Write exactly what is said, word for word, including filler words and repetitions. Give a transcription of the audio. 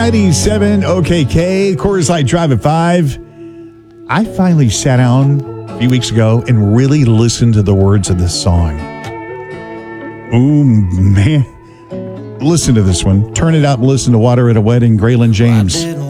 ninety-seven O K K, Coors Light Drive at five. I finally sat down a few weeks ago and really listened to the words of this song. Ooh, man. Listen to this one. Turn it up and listen to Water at a Wedding, Graylin James.